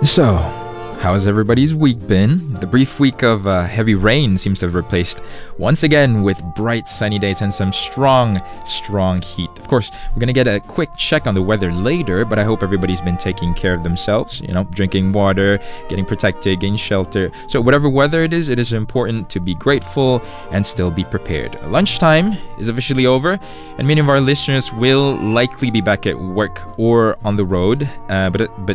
So, how's everybody's week been? The brief week of heavy rain seems to have replaced once again with bright sunny days and some strong heat. Of course, we're gonna get a quick check on the weather later, but I hope everybody's been taking care of themselves, drinking water, getting protected, getting shelter. So whatever weather it is important to be grateful and still be prepared. Lunchtime is officially over, and many of our listeners will likely be back at work or on the road, but